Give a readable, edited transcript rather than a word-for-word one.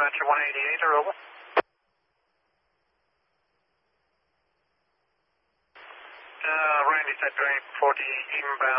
dispatcher 188 or over. Randy set drain 40 inbound.